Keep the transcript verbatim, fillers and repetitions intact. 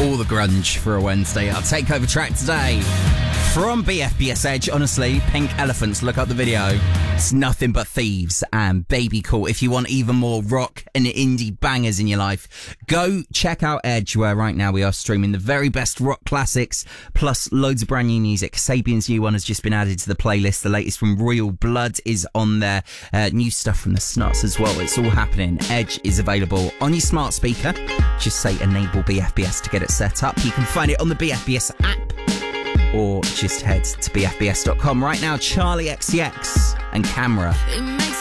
all the grunge for a Wednesday. Our takeover track today from B F B S Edge. Honestly, Pink Elephants, look up the video. It's nothing but thieves and Baby Cool. If you want even more rock and indie bangers in your life, go check out Edge, where right now we are streaming the very best rock classics, plus loads of brand new music. Sabian's new one has just been added to the playlist. The latest from Royal Blood is on there. Uh, new stuff from the Snuts as well. It's all happening. Edge is available on your smart speaker. Just say enable B F B S to get it set up. You can find it on the B F B S app, or just head to B F B S dot com right now. Charlie X C X and Camera.